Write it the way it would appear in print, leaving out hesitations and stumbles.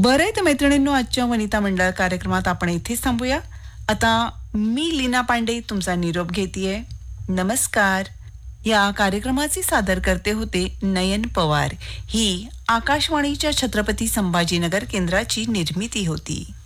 बरं तर मैत्रिणींनो, आजच्या वनिता मंडळ कार्यक्रमात आपण इथेच थांबूया. आता मी लीना पांडे तुमचा निरोप घेतीये. नमस्कार. या कार्यक्रमाचे सादर करते होते नयन पवार. ही आकाशवाणीच्या छत्रपती संभाजीनगर केंद्राची निर्मिती होती.